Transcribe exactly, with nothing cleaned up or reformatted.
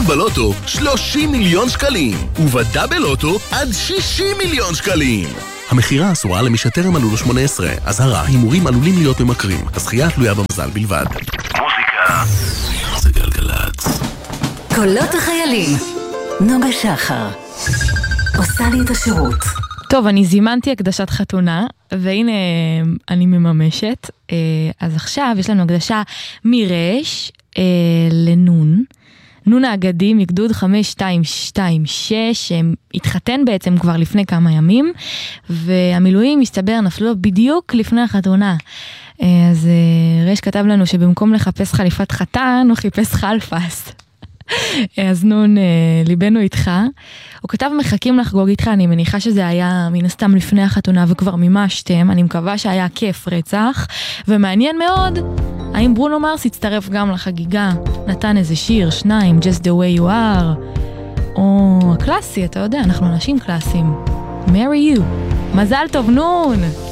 בלוטו שלושים מיליון שקלים, ובדאבל לוטו עד שישים מיליון שקלים. המחירה אסורה למי שטרם מלאו לו שמונה עשרה. אזהרה, הימורים עלולים להיות ממכרים. הזכייה תלויה במזל בלבד. מוזיקה זה גלגלצ. קולות החיילים, נוגה שחר עושה לי את השירות. טוב, אני זימנתי הקדשת חתונה, והנה אני מממשת. אז עכשיו יש לנו הקדשה מרש לנון. נון האגדי מגדוד חמש שתיים שתיים שש, שהתחתן בעצם כבר לפני כמה ימים, והמילואים מסתבר נפלו בדיוק לפני החתונה. אז רש כתב לנו שבמקום לחפש חליפת חתן, הוא חיפש חלפס. אז נון, ליבנו איתך. הוא כתב מחכים לחגוג איתך, אני מניחה שזה היה מן הסתם לפני החתונה וכבר מימשתם, אני מקווה שהיה כיף רצח, ומעניין מאוד, האם ברונו מרס יצטרף גם לחגיגה, נתן איזה שיר, שניים, Just the way you are, או הקלאסי, אתה יודע, אנחנו אנשים קלאסיים, Marry you, מזל טוב נון!